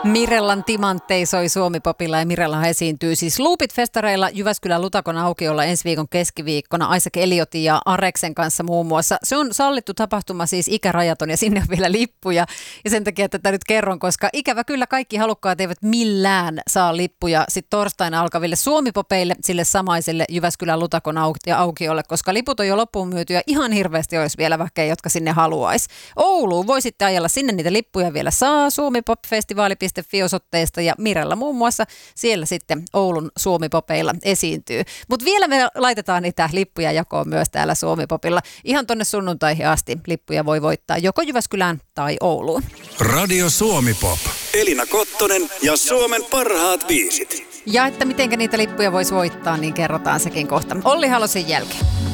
Mirellan timanttei soi Suomi-popilla ja Mirella esiintyy siis Loopit-festareilla Jyväskylän Lutakon aukiolla ensi viikon keskiviikkona Isaac Elliotin ja Areksen kanssa muun muassa. Se on sallittu tapahtuma, siis ikärajaton ja sinne on vielä lippuja. Ja sen takia tätä nyt kerron, koska ikävä kyllä kaikki halukkaat eivät millään saa lippuja sitten torstaina alkaville Suomi-popeille, sille samaiselle Jyväskylän Lutakon aukiolle, koska liput on jo loppuun myyty ja ihan hirveästi olisi vielä väkeä, jotka sinne haluaisi. Ouluun voi sitten ajella, sinne niitä lippuja vielä saa suomipopfestivaali.fi-osoitteesta ja Mirella muun muassa siellä sitten Oulun Suomi-popeilla esiintyy. Mutta vielä me laitetaan niitä lippuja jakoon myös täällä Suomi-popilla. Ihan tonne sunnuntaihin asti lippuja voi voittaa joko Jyväskylään tai Ouluun. Radio Suomi-pop. Elina Kottonen ja Suomen parhaat biisit. Ja että mitenkä niitä lippuja voisi voittaa, niin kerrotaan sekin kohta Olli Halosen jälkeen.